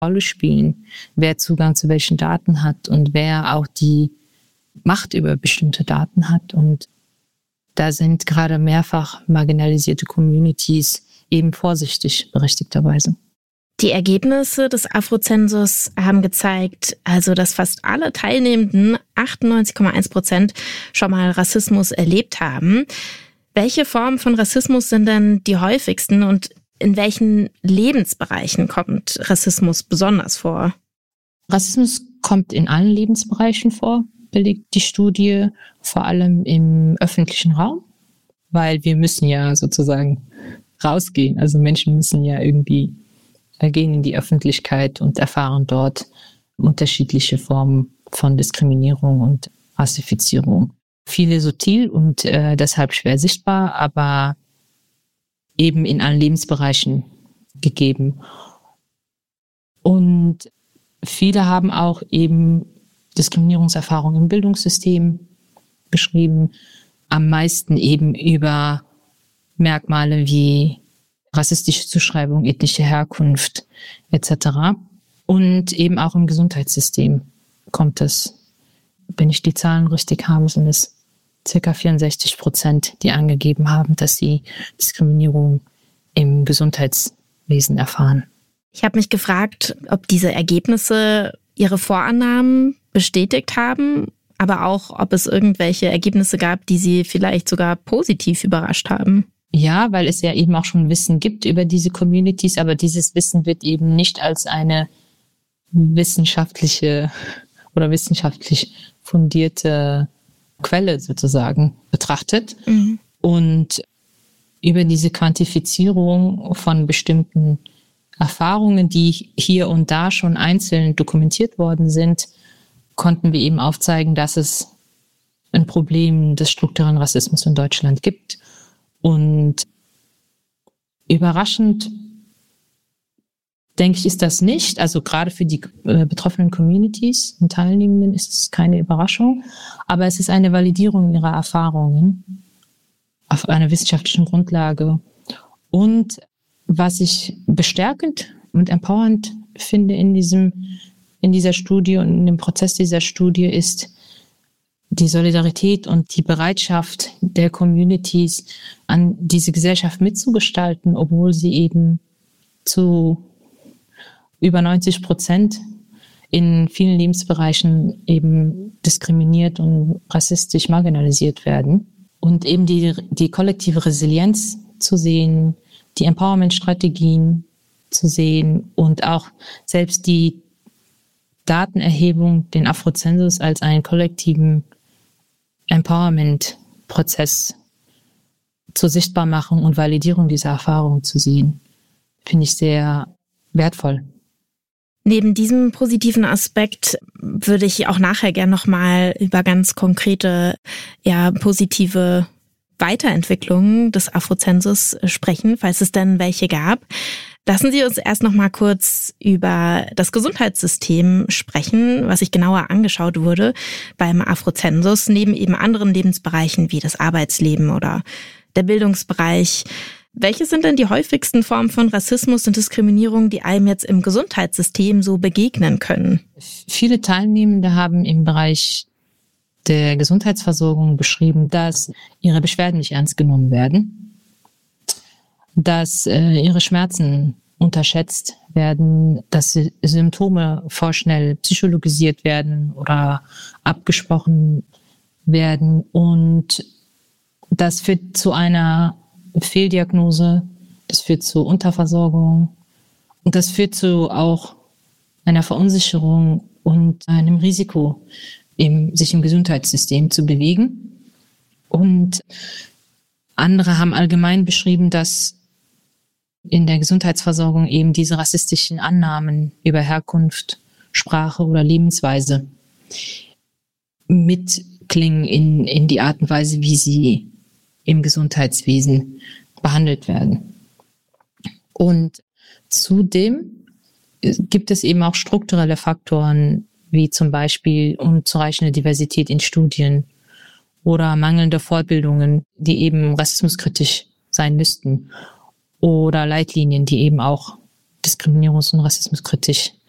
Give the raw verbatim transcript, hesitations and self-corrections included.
Rolle spielen, wer Zugang zu welchen Daten hat und wer auch die Macht über bestimmte Daten hat. Und da sind gerade mehrfach marginalisierte Communities eben vorsichtig, berechtigterweise. Die Ergebnisse des Afrozensus haben gezeigt, also dass fast alle Teilnehmenden, achtundneunzig Komma eins Prozent, schon mal Rassismus erlebt haben. Welche Formen von Rassismus sind denn die häufigsten und in welchen Lebensbereichen kommt Rassismus besonders vor? Rassismus kommt in allen Lebensbereichen vor, belegt die Studie, vor allem im öffentlichen Raum, weil wir müssen ja sozusagen rausgehen. Also Menschen müssen ja irgendwie gehen in die Öffentlichkeit und erfahren dort unterschiedliche Formen von Diskriminierung und Rassifizierung. Viele subtil und äh, deshalb schwer sichtbar, aber eben in allen Lebensbereichen gegeben. Und viele haben auch eben Diskriminierungserfahrungen im Bildungssystem beschrieben, am meisten eben über Merkmale wie rassistische Zuschreibung, ethnische Herkunft et cetera. Und eben auch im Gesundheitssystem kommt es, wenn ich die Zahlen richtig habe, sind es ca. vierundsechzig Prozent, die angegeben haben, dass sie Diskriminierung im Gesundheitswesen erfahren. Ich habe mich gefragt, ob diese Ergebnisse ihre Vorannahmen bestätigt haben, aber auch, ob es irgendwelche Ergebnisse gab, die sie vielleicht sogar positiv überrascht haben. Ja, weil es ja eben auch schon Wissen gibt über diese Communities, aber dieses Wissen wird eben nicht als eine wissenschaftliche oder wissenschaftlich fundierte Quelle sozusagen betrachtet. Mhm. Und über diese Quantifizierung von bestimmten Erfahrungen, die hier und da schon einzeln dokumentiert worden sind, konnten wir eben aufzeigen, dass es ein Problem des strukturellen Rassismus in Deutschland gibt. Und überraschend, denke ich, ist das nicht. Also gerade für die äh, betroffenen Communities und Teilnehmenden ist es keine Überraschung. Aber es ist eine Validierung ihrer Erfahrungen auf einer wissenschaftlichen Grundlage. Und was ich bestärkend und empowernd finde in diesem, in dieser Studie und in dem Prozess dieser Studie ist die Solidarität und die Bereitschaft der Communities, an diese Gesellschaft mitzugestalten, obwohl sie eben zu über neunzig Prozent in vielen Lebensbereichen eben diskriminiert und rassistisch marginalisiert werden. Und eben die, die kollektive Resilienz zu sehen, die Empowerment-Strategien zu sehen und auch selbst die Datenerhebung, den Afrozensus als einen kollektiven Empowerment-Prozess zur Sichtbarmachung und Validierung dieser Erfahrung zu sehen, finde ich sehr wertvoll. Neben diesem positiven Aspekt würde ich auch nachher gerne nochmal über ganz konkrete, ja, positive Weiterentwicklungen des Afrozensus sprechen, falls es denn welche gab. Lassen Sie uns erst noch mal kurz über das Gesundheitssystem sprechen, was sich genauer angeschaut wurde beim Afrozensus, neben eben anderen Lebensbereichen wie das Arbeitsleben oder der Bildungsbereich. Welche sind denn die häufigsten Formen von Rassismus und Diskriminierung, die einem jetzt im Gesundheitssystem so begegnen können? Viele Teilnehmende haben im Bereich der Gesundheitsversorgung beschrieben, dass ihre Beschwerden nicht ernst genommen werden, dass äh, ihre Schmerzen unterschätzt werden, dass Symptome vorschnell psychologisiert werden oder abgesprochen werden. Und das führt zu einer Fehldiagnose, das führt zu Unterversorgung und das führt zu auch einer Verunsicherung und einem Risiko, im, sich im Gesundheitssystem zu bewegen. Und andere haben allgemein beschrieben, dass in der Gesundheitsversorgung eben diese rassistischen Annahmen über Herkunft, Sprache oder Lebensweise mitklingen in, in die Art und Weise, wie sie im Gesundheitswesen behandelt werden. Und zudem gibt es eben auch strukturelle Faktoren, wie zum Beispiel unzureichende Diversität in Studien oder mangelnde Fortbildungen, die eben rassismuskritisch sein müssten. Oder Leitlinien, die eben auch diskriminierungs- und rassismuskritisch